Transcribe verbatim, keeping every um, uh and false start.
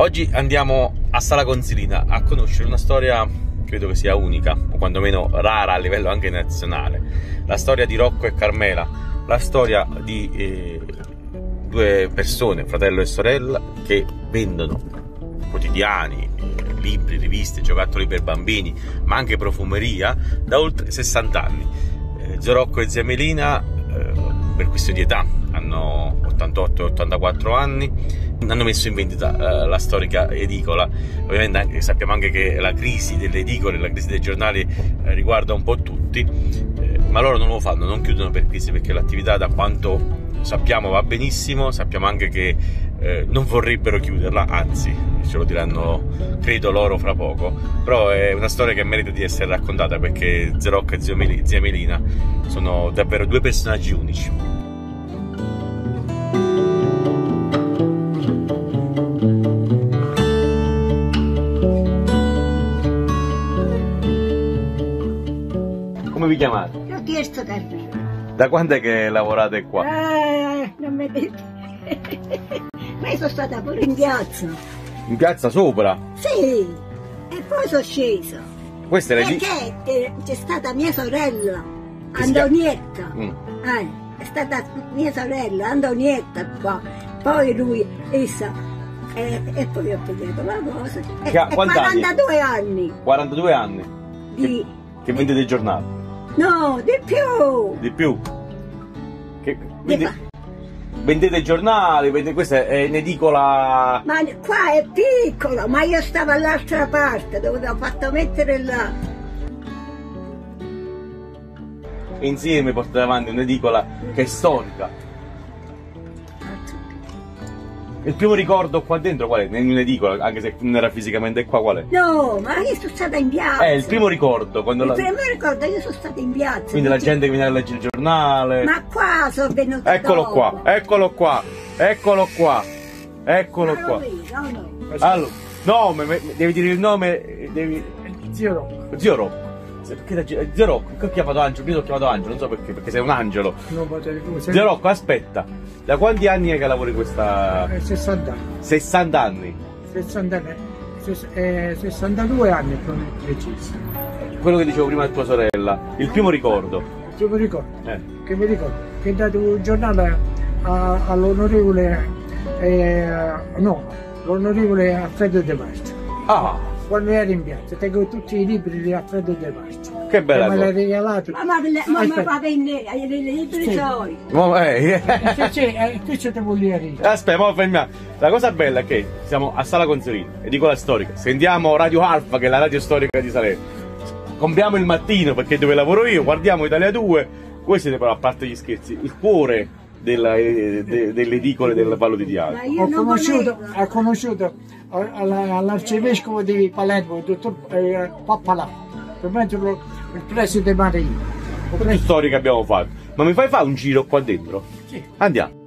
Oggi andiamo a Sala Consilina a conoscere una storia, credo che sia unica, o quantomeno rara a livello anche nazionale. La storia di Rocco e Carmela, la storia di eh, due persone, fratello e sorella, che vendono quotidiani, eh, libri, riviste, giocattoli per bambini, ma anche profumeria da oltre sessanta anni. Eh, zio Rocco e zia Melina, eh, per questione di età, hanno ottantotto e ottantaquattro anni, hanno messo in vendita uh, la storica edicola. Ovviamente anche, sappiamo anche che la crisi delle edicole, la crisi dei giornali eh, riguarda un po' tutti, eh, ma loro non lo fanno, non chiudono per crisi, perché l'attività, da quanto sappiamo, va benissimo. Sappiamo anche che eh, non vorrebbero chiuderla, anzi ce lo diranno credo loro fra poco, però è una storia che merita di essere raccontata, perché zio Rocco e zio Mel- zia Melina sono davvero due personaggi unici. Come vi chiamate? Io ho chiesto Carmela. Da quando è che lavorate qua? Ah, non mi dite. Ma io sono stata pure in piazza. In piazza sopra? Sì, e poi sono scesa. Questa è Perché eh, c'è stata mia sorella, Che si chiama? Antonietta. Mm. Eh, è stata mia sorella, Antonietta qua. Poi lui, essa. E, e poi ho pigliato la cosa. E, Che ha- e quanti anni? quarantadue anni. quarantadue anni. Di... Che, che vendete il giornale? No, di più. Di più? Che, quindi, Di- vendete i giornali, vendete, questa è un'edicola. Ma qua è piccolo, ma io stavo all'altra parte dove ho fatto mettere là. Insieme portate avanti un'edicola che è storica. Il primo ricordo qua dentro qual è? In un'edicola, anche se non era fisicamente qua, qual è? No, ma io sono stata in piazza. Eh, il primo ricordo, quando Il la... primo ricordo, io sono stata in piazza. Quindi la perché- gente che viene a leggere il giornale. Ma qua sono venuta Eccolo dopo. qua, eccolo qua, eccolo qua, eccolo Ma lo qua. vedo, no, no. Allora, nome, me- devi dire il nome, eh, devi... Zio Rocco. Zio Rocco. Perché da- Zio Rocco, che ho chiamato Angelo? Io l'ho chiamato Angelo, non so perché, perché sei un angelo. Non potevi come sei. Zio Rocco, aspetta, da quanti anni è che lavori questa... Eh, sessanta anni. sessanta anni. sessanta anni. Ses- eh, sessantadue anni con preciso. Quello che dicevo prima di tua sorella, il primo ricordo. Io mi ricordo, Eh. che mi ricordo, che è dato un giornale a- all'onorevole, eh, no, l'onorevole Alfredo De Mastro. Ah, Quando ero in piazza, tengo tutti i libri di Alfredo De Mastro. che bella Che me l'ha cosa. regalato. Ma ma ma ma Aspetta. va bene, ai libri Sì. suoi. Mo- eh, Sì, sì, eh, qui c'è te voglio dire. Aspetta, mo fermiamo. La cosa bella è che siamo a Sala Consilina, edicola storica. Sentiamo Radio Alfa, che è la radio storica di Salerno. Compriamo il mattino, perché è dove lavoro io, guardiamo Italia due. Voi siete però, a parte gli scherzi, il cuore della- eh, de- delle edicole del Vallo di Diano. Ma io Ho non conosciuto, volevo. ho conosciuto alla- all'arcivescovo di Palermo, il dottor eh, Pappalà, per me il preside Marino. Tutte storie che abbiamo fatto. Ma mi fai fare un giro qua dentro? Sì. Andiamo.